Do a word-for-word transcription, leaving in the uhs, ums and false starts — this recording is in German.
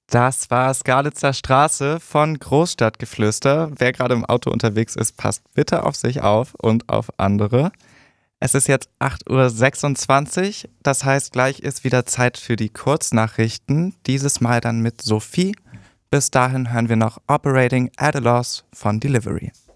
Das war Skalitzer Straße von Großstadtgeflüster. Wer gerade im Auto unterwegs ist, passt bitte auf sich auf und auf andere. Es ist jetzt acht Uhr sechsundzwanzig, das heißt, gleich ist wieder Zeit für die Kurznachrichten, dieses Mal dann mit Sophie. Bis dahin hören wir noch Operating at a Loss von Delivery.